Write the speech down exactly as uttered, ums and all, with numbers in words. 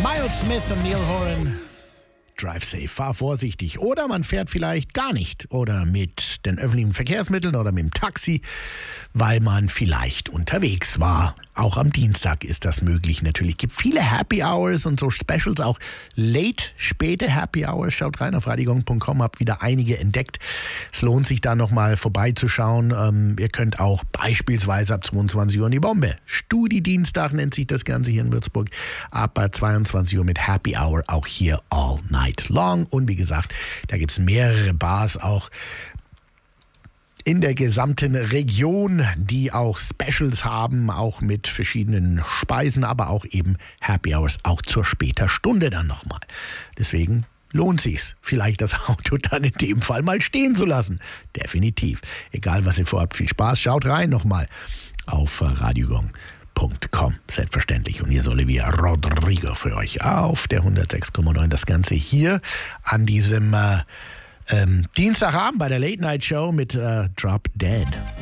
Miles Smith und Neil Horan. Drive safe, fahr vorsichtig. Oder man fährt vielleicht gar nicht. Oder mit den öffentlichen Verkehrsmitteln oder mit dem Taxi, weil man vielleicht unterwegs war. Auch am Dienstag ist das möglich natürlich. Es gibt viele Happy Hours und so Specials, auch late, späte Happy Hours. Schaut rein auf radiogong punkt com, habt wieder einige entdeckt. Es lohnt sich da nochmal vorbeizuschauen. Ähm, ihr könnt auch beispielsweise ab zweiundzwanzig Uhr in die Bombe. Studi-Dienstag nennt sich das Ganze hier in Würzburg. Ab zweiundzwanzig Uhr mit Happy Hour, auch hier all night long. Und wie gesagt, da gibt es mehrere Bars auch in der gesamten Region, die auch Specials haben, auch mit verschiedenen Speisen, aber auch eben Happy Hours, auch zur später Stunde dann nochmal. Deswegen lohnt sich's, vielleicht das Auto dann in dem Fall mal stehen zu lassen. Definitiv. Egal, was ihr vorhabt, viel Spaß. Schaut rein nochmal auf radiogong punkt com. Selbstverständlich. Und hier ist Olivia Rodrigo für euch auf der hundertsechs Komma neun. Das Ganze hier an diesem äh, Ähm, Dienstagabend bei der Late Night Show mit äh, Drop Dead.